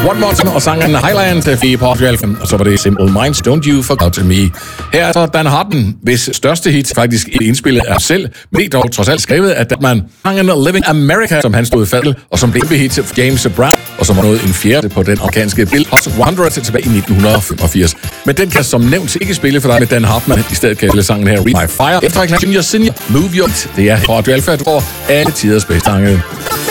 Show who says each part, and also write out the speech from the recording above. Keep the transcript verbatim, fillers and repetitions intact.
Speaker 1: One More Time og sangen Highland i Portugal, og så var det Simple Minds, Don't You Forget Me. Her er så Dan Hartman, hvis største hit faktisk indspillet af selv, men det er dog trods alt skrevet af Dan sangen Living America, som han stod i fald, og som blev en hit for James Brown, og som var nået en fjerde på den amerikanske Bill Hot hundrede tilbage i nitten femogfirs. Men den kan som nævnt ikke spille for dig med Dan Hartman. I stedet kan jeg sangen her, Read My Fire, efter Junior Senior, Move Your. Det er Radio Alpha, du får alle tiders bedste sange.